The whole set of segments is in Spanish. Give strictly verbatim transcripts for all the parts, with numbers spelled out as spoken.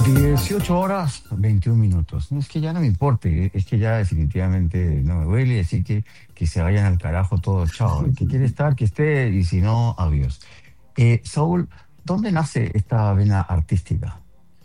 dieciocho horas, veintiún minutos. No es que ya no me importe, es que ya definitivamente no me duele, así que que se vayan al carajo todos, chao. El que quiere estar, que esté, y si no, adiós. Eh, Saúl, ¿dónde nace esta vena artística?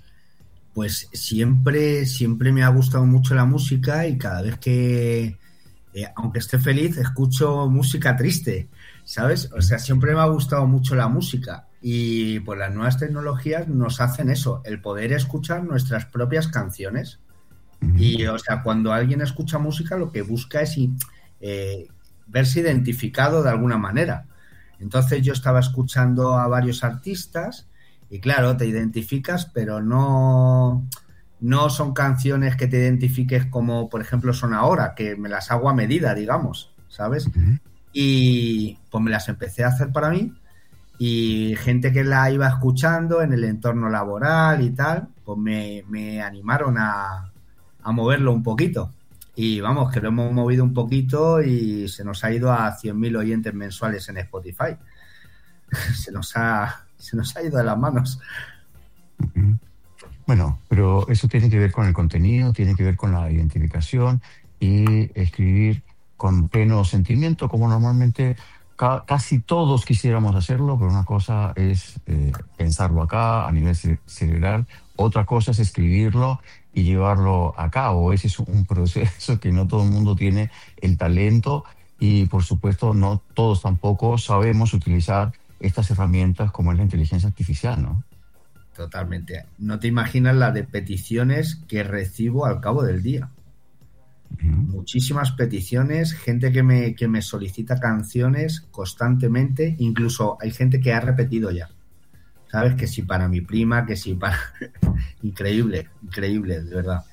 Pues siempre, siempre me ha gustado mucho la música y cada vez que, eh, aunque esté feliz, escucho música triste, ¿sabes? O sea, siempre me ha gustado mucho la música y pues las nuevas tecnologías nos hacen eso, el poder escuchar nuestras propias canciones. Ujú. Y, o sea, cuando alguien escucha música, lo que busca es eh, verse identificado de alguna manera. Entonces yo estaba escuchando a varios artistas y claro, te identificas, pero no, no son canciones que te identifiques como, por ejemplo, son ahora, que me las hago a medida, digamos, ¿sabes? Ujú. Y pues me las empecé a hacer para mí y gente que la iba escuchando en el entorno laboral y tal, pues me, me animaron a, a moverlo un poquito. Y vamos, que lo hemos movido un poquito y se nos ha ido a cien mil oyentes mensuales en Spotify. Se nos ha, se nos ha ido de las manos. Ujú. Bueno, pero eso tiene que ver con el contenido, tiene que ver con la identificación y escribir con pleno sentimiento, como normalmente ca- casi todos quisiéramos hacerlo, pero una cosa es eh, pensarlo acá a nivel ce- cerebral, otra cosa es escribirlo y llevarlo a cabo. Ese es un proceso que no todo el mundo tiene el talento y por supuesto no todos tampoco sabemos utilizar estas herramientas como es la inteligencia artificial, ¿no? Totalmente. No te imaginas la de peticiones que recibo al cabo del día. Ujú. Muchísimas peticiones, gente que me, que me solicita canciones constantemente, incluso hay gente que ha repetido ya. ¿Sabes? Que si para mi prima, que si para... Increíble, increíble, de verdad.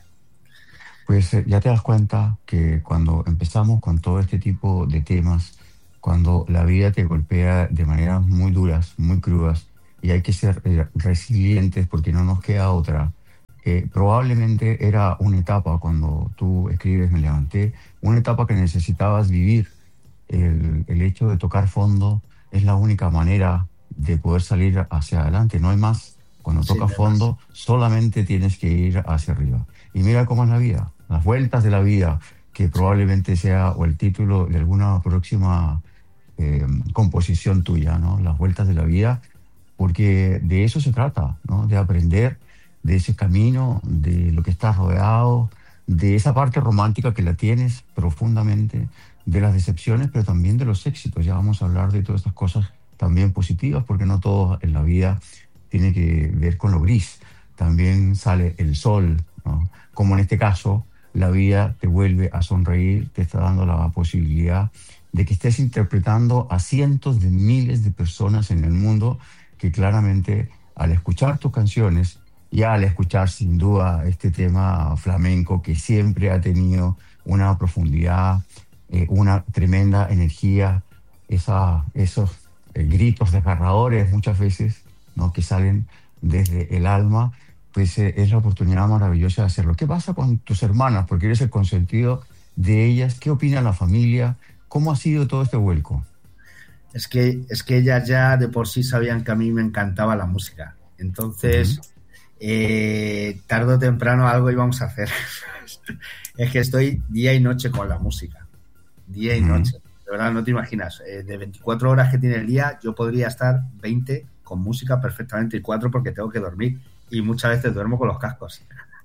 Pues eh, ya te das cuenta que cuando empezamos con todo este tipo de temas, cuando la vida te golpea de maneras muy duras, muy crudas, y hay que ser eh, resilientes porque no nos queda otra, eh, probablemente era una etapa cuando tú escribes Me levanté, una etapa que necesitabas vivir. El, el hecho de tocar fondo es la única manera de poder salir hacia adelante, no hay más. Cuando Sí, tocas no hay más. fondo, solamente tienes que ir hacia arriba. Y mira cómo es la vida, las vueltas de la vida, que Sí. probablemente sea o el título de alguna próxima eh, composición tuya, ¿no? Las vueltas de la vida, porque de eso se trata, ¿no? De aprender de ese camino, de lo que estás rodeado, de esa parte romántica que la tienes profundamente, de las decepciones, pero también de los éxitos. Ya vamos a hablar de todas estas cosas también positivas, porque no todo en la vida tiene que ver con lo gris. También sale el sol, ¿no? Como en este caso, la vida te vuelve a sonreír, te está dando la posibilidad de que estés interpretando a cientos de miles de personas en el mundo que claramente al escuchar tus canciones y al escuchar sin duda este tema flamenco que siempre ha tenido una profundidad, eh, una tremenda energía, esa, esos eh, gritos desgarradores muchas veces, ¿no? Que salen desde el alma, pues eh, es la oportunidad maravillosa de hacerlo. ¿Qué pasa con tus hermanas? Porque eres el consentido de ellas. ¿Qué opina la familia? ¿Cómo ha sido todo este vuelco? Es que, es que ellas ya de por sí sabían que a mí me encantaba la música. Ujú. Entonces, eh, tarde o temprano algo íbamos a hacer. Es que estoy día y noche con la música. Día y Ujú. noche. De verdad, no te imaginas. Eh, de veinticuatro horas que tiene el día, yo podría estar veinte con música perfectamente y cuatro porque tengo que dormir. Y muchas veces duermo con los cascos.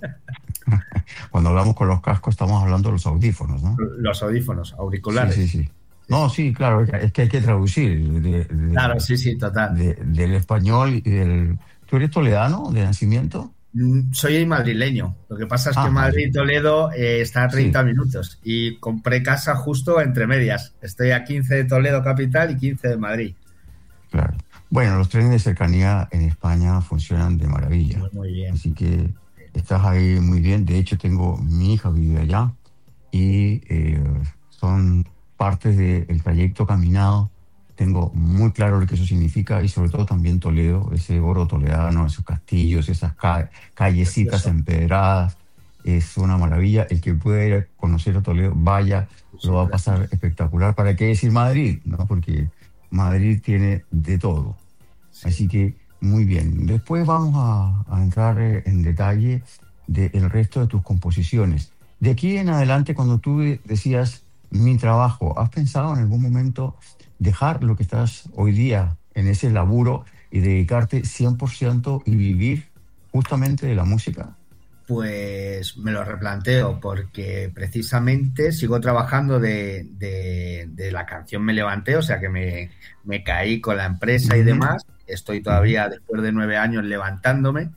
Cuando hablamos con los cascos estamos hablando de los audífonos, ¿no? Los audífonos, Sí, sí, auriculares. sí. Sí, No, sí. sí, claro, es que es que hay que traducir de- Claro, de- sí, sí, total. de- del español y del... ¿Tú eres toledano de nacimiento? Mm, Soy madrileño. Lo que pasa es que Ah, Madrid. Madrid y Toledo eh, está a Sí, treinta minutos y compré casa justo entre medias. Estoy a quince de Toledo capital y quince de Madrid. claro. Bueno, los trenes de cercanía en España funcionan de maravilla. Muy, muy bien. Así que estás ahí muy bien. De hecho, tengo mi hija vive allá y eh, son partes del trayecto caminado. Tengo muy claro lo que eso significa y sobre todo también Toledo, ese oro toledano, esos castillos, esas ca- callecitas Precioso. empedradas. Es una maravilla. El que pueda ir a conocer a Toledo, vaya, Sí, lo sí, va a pasar precioso. espectacular. ¿Para qué decir Madrid? ¿No? Porque Madrid tiene de todo. Sí. Así que Muy bien. Después vamos a, a entrar eh, en detalle del resto de tus composiciones. De aquí en adelante, cuando tú decías mi trabajo, ¿has pensado en algún momento dejar lo que estás hoy día en ese laburo y dedicarte cien por ciento y vivir justamente de la música? Pues me lo replanteo porque precisamente sigo trabajando de, de, de la canción Me Levanté, o sea que me, me caí con la empresa y Ujú, demás. Estoy todavía, después de nueve años, levantándome.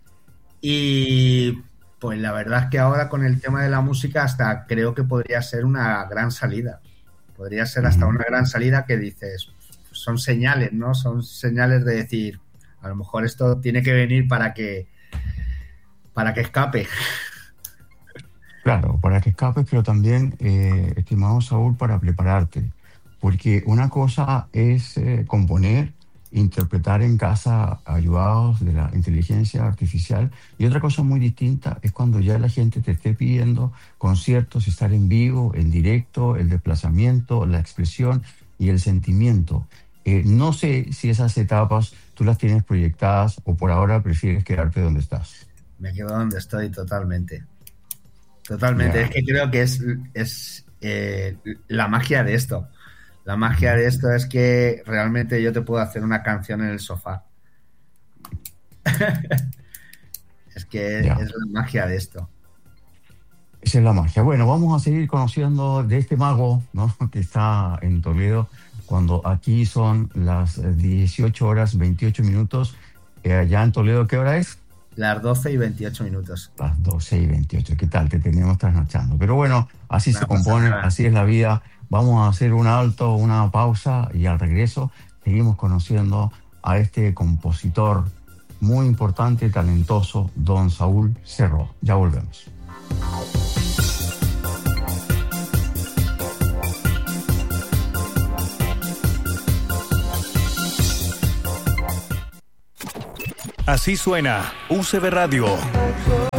Y pues la verdad es que ahora con el tema de la música hasta creo que podría ser una gran salida. Podría ser hasta ujú. una gran salida que dices, son señales, ¿no? Son señales de decir, a lo mejor esto tiene que venir para que, para que escape. Claro, para que escapes, pero también, eh, estimado Saúl, para prepararte. Porque una cosa es eh, componer, interpretar en casa ayudados de la inteligencia artificial, y otra cosa muy distinta es cuando ya la gente te esté pidiendo conciertos, estar en vivo, en directo, el desplazamiento, la expresión y el sentimiento. Eh, no sé si esas etapas tú las tienes proyectadas o por ahora prefieres quedarte donde estás. Me quedo donde estoy totalmente. Totalmente. Es Ya. que creo que es, es eh, la magia de esto. La magia Ujú. de esto es que realmente yo te puedo hacer una canción en el sofá. Es que Ya. es la magia de esto. Esa es la magia. Bueno, vamos a seguir conociendo de este mago, ¿no? Que está en Toledo, cuando aquí son las eh, dieciocho horas veintiocho minutos. Eh, allá en Toledo, ¿qué hora es? Las doce y veintiocho minutos. Las doce y veintiocho. ¿Qué tal? Te tenemos trasnochando. Pero bueno, así se No pasa compone, nada. así es la vida. Vamos a hacer un alto, una pausa y al regreso seguimos conociendo a este compositor muy importante, talentoso, don Saúl Cerro. Ya volvemos. Así suena U C B Radio.